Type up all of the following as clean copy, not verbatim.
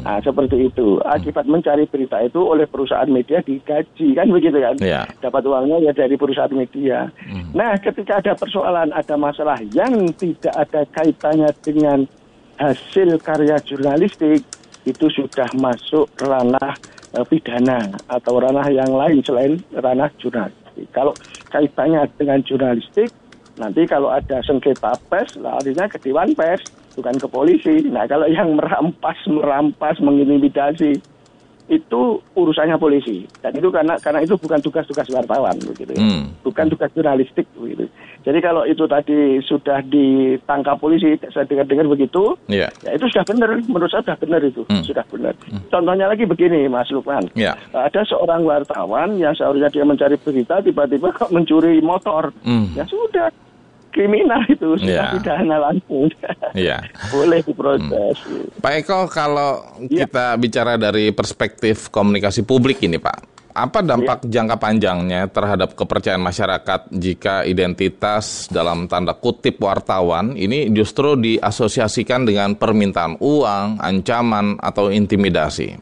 Nah, seperti itu. Akibat mencari berita itu oleh perusahaan media digaji, kan begitu kan? Dapat uangnya ya dari perusahaan media. Nah, ketika ada persoalan, ada masalah yang tidak ada kaitannya dengan hasil karya jurnalistik, itu sudah masuk ranah pidana atau ranah yang lain selain ranah jurnalistik. Kalau kaitannya dengan jurnalistik, nanti kalau ada sengketa pers, larinya ke Dewan Pers, bukan ke polisi. Nah, kalau yang merampas, mengintimidasi, itu urusannya polisi. Dan itu karena itu bukan tugas-tugas wartawan, begitu ya. Bukan tugas jurnalistik, begitu. Jadi kalau itu tadi sudah ditangkap polisi, saya dengar begitu, ya itu sudah benar. Menurut saya sudah benar itu, sudah benar. Contohnya lagi begini, Mas Lukman. Ada seorang wartawan yang seharusnya dia mencari berita, tiba-tiba kok mencuri motor. Ya sudah. Kriminal itu sudah pidana langsung. Boleh diproses. Pak Eko, kalau kita bicara dari perspektif komunikasi publik ini, Pak, apa dampak jangka panjangnya terhadap kepercayaan masyarakat jika identitas dalam tanda kutip wartawan ini justru diasosiasikan dengan permintaan uang, ancaman, atau intimidasi?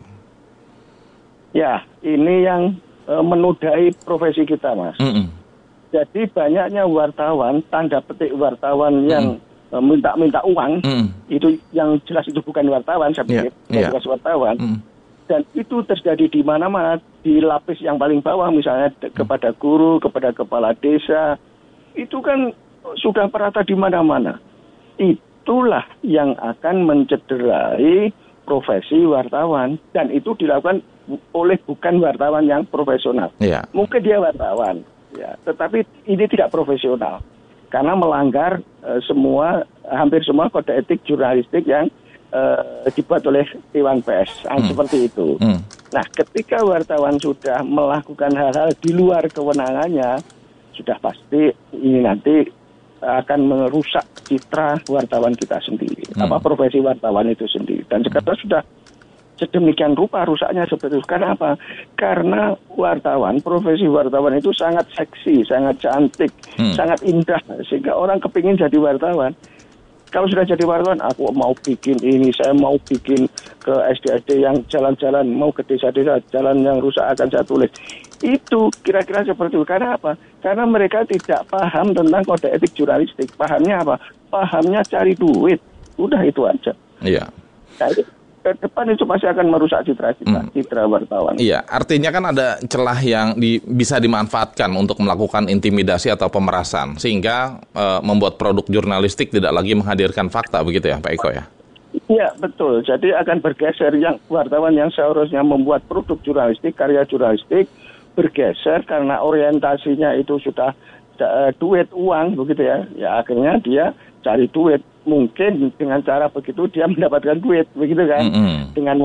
Ya, ini yang menodai profesi kita, Mas. Jadi banyaknya wartawan, tanda petik wartawan yang minta uang, itu yang jelas itu bukan wartawan, saya pikir, jelas wartawan. Dan itu terjadi di mana-mana, di lapis yang paling bawah, misalnya kepada guru, kepada kepala desa, itu kan sudah merata di mana-mana. Itulah yang akan mencederai profesi wartawan, dan itu dilakukan oleh bukan wartawan yang profesional. Mungkin dia wartawan. Ya, tetapi ini tidak profesional karena melanggar hampir semua kode etik jurnalistik yang dibuat oleh Dewan Pers, seperti itu. Nah, ketika wartawan sudah melakukan hal-hal di luar kewenangannya, sudah pasti ini nanti akan merusak citra wartawan kita sendiri, profesi wartawan itu sendiri. Dan sekarang sudah sedemikian rupa rusaknya seperti itu. Karena apa? Karena profesi wartawan itu sangat seksi, sangat cantik, sangat indah, sehingga orang kepingin jadi wartawan. Kalau sudah jadi wartawan, aku mau bikin ini, saya mau bikin ke SD-SD yang jalan-jalan, mau ke desa-desa, jalan yang rusak akan saya tulis. Itu kira-kira seperti itu. Karena apa? Karena mereka tidak paham tentang kode etik jurnalistik. Pahamnya apa? Pahamnya cari duit. Udah itu aja. Nah, ke depan itu pasti akan merusak citra wartawan. Iya, artinya kan ada celah yang bisa dimanfaatkan untuk melakukan intimidasi atau pemerasan, sehingga membuat produk jurnalistik tidak lagi menghadirkan fakta, begitu ya Pak Eko ya? Iya, betul. Jadi akan bergeser yang wartawan yang seharusnya membuat produk jurnalistik, karya jurnalistik, bergeser karena orientasinya itu sudah duit, uang, begitu ya. Ya akhirnya dia cari duit. Mungkin dengan cara begitu dia mendapatkan duit, begitu kan? Dengan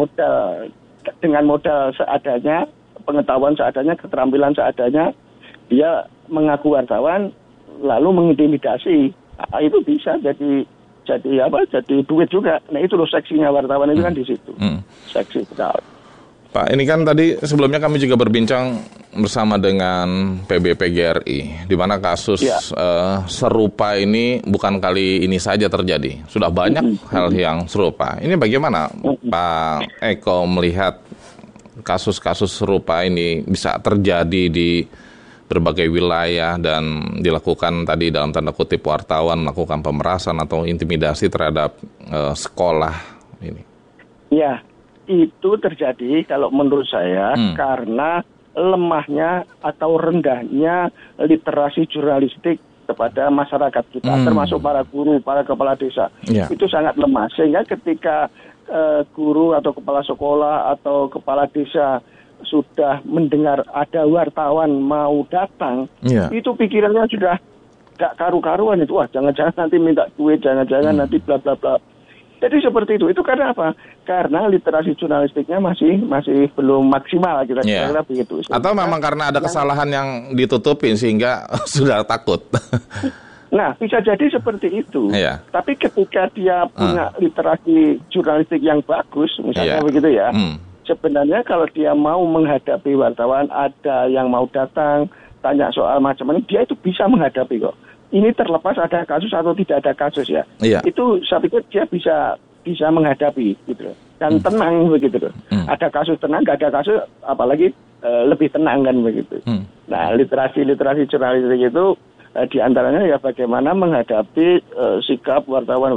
modal seadanya, pengetahuan seadanya, keterampilan seadanya, dia mengaku wartawan lalu mengintimidasi. Nah, itu bisa jadi duit juga. Nah, itu loh seksinya wartawan itu kan di situ. Seksi sekali. Pak, ini kan tadi sebelumnya kami juga berbincang bersama dengan PBPGRI, di mana kasus serupa ini bukan kali ini saja terjadi. Sudah banyak hal yang serupa. Ini bagaimana Pak Eko melihat kasus-kasus serupa ini bisa terjadi di berbagai wilayah dan dilakukan tadi dalam tanda kutip wartawan melakukan pemerasan atau intimidasi terhadap sekolah ini? Ya. Itu terjadi kalau menurut saya karena lemahnya atau rendahnya literasi jurnalistik kepada masyarakat kita, termasuk para guru, para kepala desa. Itu sangat lemah, sehingga ketika guru atau kepala sekolah atau kepala desa sudah mendengar ada wartawan mau datang, itu pikirannya sudah gak karu-karuan itu. Wah, jangan-jangan nanti minta duit, jangan-jangan nanti bla bla bla. Jadi seperti itu. Itu karena apa? Karena literasi jurnalistiknya masih belum maksimal, kira-kira begitu. Atau memang karena ada kesalahan yang ditutupin sehingga sudah takut. Nah, bisa jadi seperti itu. Tapi ketika dia punya literasi jurnalistik yang bagus, misalnya begitu ya, sebenarnya kalau dia mau menghadapi wartawan, ada yang mau datang, tanya soal macam-macam, dia itu bisa menghadapi kok. Ini terlepas ada kasus atau tidak ada kasus ya. Itu saya pikir dia bisa menghadapi gitu. dan tenang begitu loh. Ada kasus tenang, nggak ada kasus apalagi lebih tenang kan begitu. Nah, literasi jurnalistik itu diantaranya ya bagaimana menghadapi sikap wartawan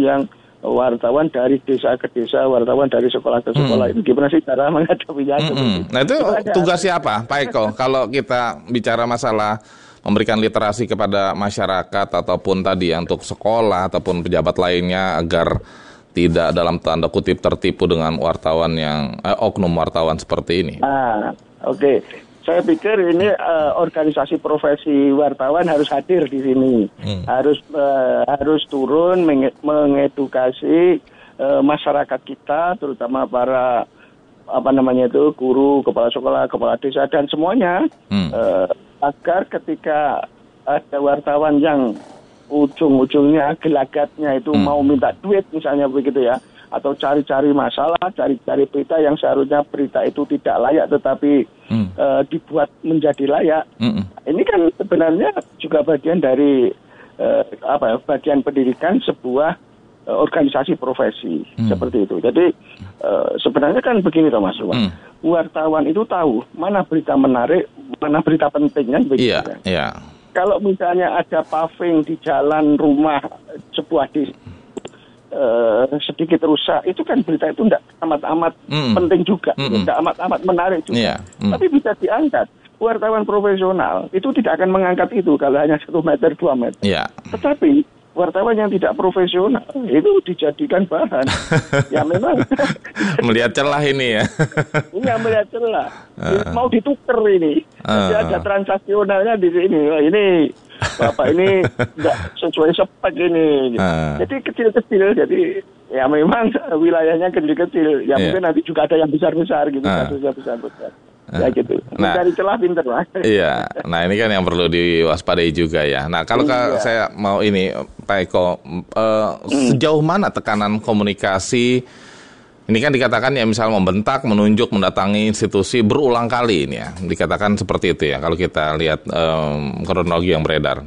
dari desa ke desa, wartawan dari sekolah ke sekolah, itu gimana sih cara menghadapinya? Nah itu tugasnya apa, Pak Eko? Kalau kita bicara masalah memberikan literasi kepada masyarakat ataupun tadi untuk sekolah ataupun pejabat lainnya agar tidak dalam tanda kutip tertipu dengan wartawan yang oknum wartawan seperti ini. Oke. Saya pikir ini organisasi profesi wartawan harus hadir di sini, harus turun mengedukasi masyarakat kita, terutama para guru, kepala sekolah, kepala desa dan semuanya, agar ketika ada wartawan yang ujung-ujungnya gelagatnya itu mau minta duit misalnya begitu ya, atau cari-cari masalah, cari-cari berita yang seharusnya berita itu tidak layak tetapi dibuat menjadi layak. Ini kan sebenarnya juga bagian dari bagian pendidikan sebuah organisasi profesi seperti itu. Jadi sebenarnya kan begini toh Mas Ruwan. Wartawan itu tahu mana berita menarik, mana berita pentingnya begitu. Iya. Kalau misalnya ada paving di jalan rumah sebuah desa sedikit rusak, itu kan berita itu tidak amat-amat penting juga, tidak amat-amat menarik juga. Tapi bisa diangkat. Wartawan profesional itu tidak akan mengangkat itu kalau hanya 1 meter, 2 meter. Tetapi wartawan yang tidak profesional itu dijadikan bahan. Ya memang melihat celah ini ya. Iya, melihat celah. Mau ditukar ini. Jadi ada transaksionalnya di sini. Ini Bapak ini nggak sesuai spek ini. Jadi kecil-kecil. Jadi ya memang wilayahnya kecil-kecil. Ya mungkin nanti juga ada yang besar-besar gitu. Kasusnya besar-besar. Ya gitu. Mencari celah pinter lah. Iya. Nah ini kan yang perlu diwaspadai juga ya. Nah kalau saya mau ini Pak Eko, sejauh mana tekanan komunikasi ini kan dikatakan ya misal membentak, menunjuk, mendatangi institusi berulang kali ini ya. Dikatakan seperti itu ya kalau kita lihat kronologi yang beredar.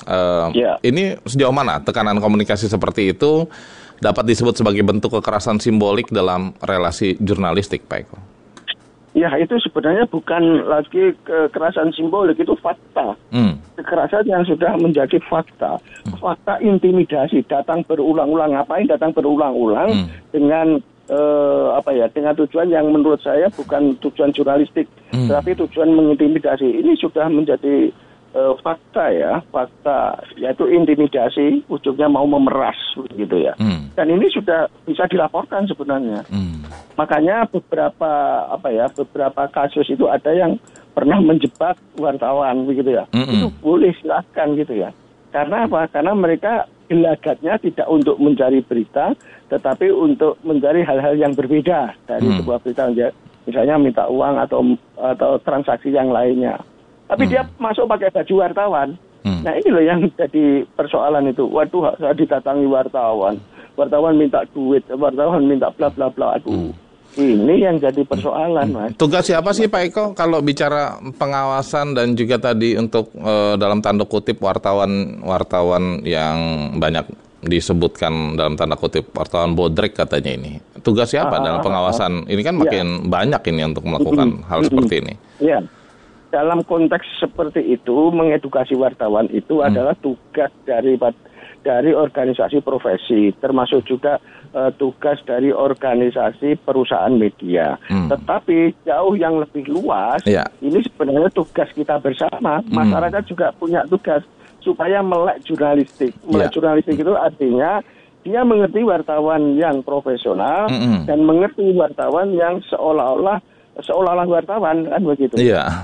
Ini sejauh mana tekanan komunikasi seperti itu dapat disebut sebagai bentuk kekerasan simbolik dalam relasi jurnalistik, Pak Eko? Ya, itu sebenarnya bukan lagi kekerasan simbolik, itu fakta. Kekerasan yang sudah menjadi fakta. Fakta intimidasi, datang berulang-ulang. Ngapain datang berulang-ulang dengan dengan tujuan yang menurut saya bukan tujuan jurnalistik, tapi tujuan mengintimidasi. Ini sudah menjadi fakta ya, yaitu intimidasi, ujungnya mau memeras gitu ya. Dan ini sudah bisa dilaporkan sebenarnya. Makanya beberapa kasus itu ada yang pernah menjebak wartawan begitu ya. Itu boleh, silakan gitu ya. Karena apa? Karena mereka gelagatnya tidak untuk mencari berita, tetapi untuk mencari hal-hal yang berbeda dari sebuah berita. Misalnya minta uang atau transaksi yang lainnya. Tapi dia masuk pakai baju wartawan. Nah ini loh yang jadi persoalan itu. Waduh, saya didatangi wartawan. Wartawan minta duit, wartawan minta bla bla bla. Aduh, ini yang jadi persoalan, Mas. Tugas siapa sih Pak Eko kalau bicara pengawasan dan juga tadi untuk dalam tanda kutip wartawan yang banyak disebutkan dalam tanda kutip wartawan bodrek katanya ini. Tugas siapa dalam pengawasan? Ini kan makin banyak ini untuk melakukan hal seperti ini. Iya. Dalam konteks seperti itu, mengedukasi wartawan itu adalah tugas dari organisasi profesi, termasuk juga tugas dari organisasi perusahaan media. Tetapi jauh yang lebih luas, ini sebenarnya tugas kita bersama. Masyarakat juga punya tugas supaya melek jurnalistik. Melek jurnalistik itu artinya dia mengerti wartawan yang profesional dan mengerti wartawan yang seolah-olah wartawan, kan begitu.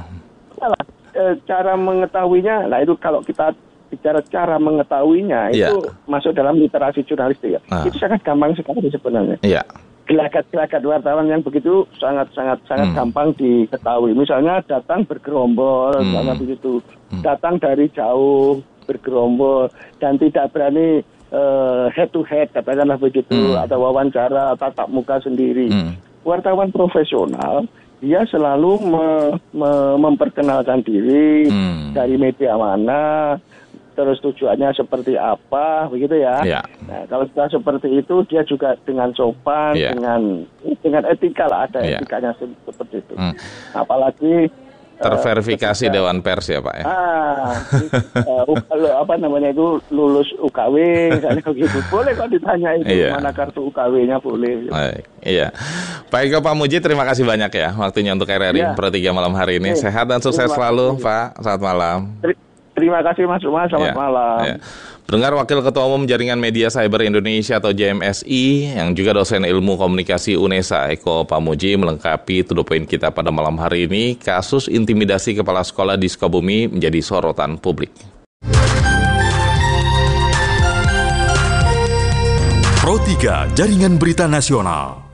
Cara mengetahuinya, nah itu kalau kita bicara cara mengetahuinya itu masuk dalam literasi jurnalistik ya. Itu sangat gampang sekali sebenarnya. Gelagat-gelagat wartawan yang begitu sangat gampang diketahui. Misalnya datang bergerombol, begitu. Datang dari jauh bergerombol dan tidak berani head to head, katakanlah begitu, atau wawancara tatap muka sendiri. Wartawan profesional dia selalu memperkenalkan diri dari media mana, terus tujuannya seperti apa, begitu ya. Ya. Nah, kalau sudah seperti itu, dia juga dengan sopan, Ya. dengan etika lah, ada Ya. etikanya seperti itu. Apalagi terverifikasi Dewan Pers ya Pak ya. Apa namanya itu, lulus UKW misalnya gitu. Boleh kok ditanya itu, mana kartu UKW-nya, boleh. Iya. Baik Pak Muji, terima kasih banyak ya waktunya untuk RRI Pro 3 malam hari ini. Sehat dan sukses selalu Pak. Selamat malam. Terima kasih Mas Umar, selamat malam. Pendengar, Wakil Ketua Umum Jaringan Media Cyber Indonesia atau JMSI yang juga dosen ilmu komunikasi UNESA Eko Pamuji melengkapi to the point kita pada malam hari ini. Kasus intimidasi kepala sekolah di Sukabumi menjadi sorotan publik. Pro 3 Jaringan Berita Nasional.